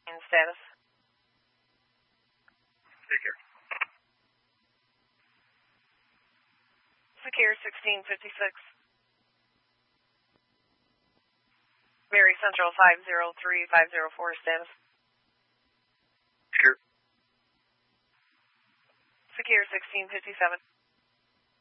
In status. Take care. Secure 1656. Mary Central 503504 status. Sure. Secure 1657.